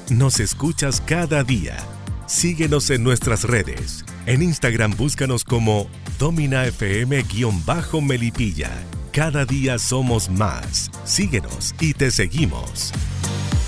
nos escuchas cada día. Síguenos en nuestras redes. En Instagram búscanos como DominaFM_Melipilla. Cada día somos más. Síguenos y te seguimos.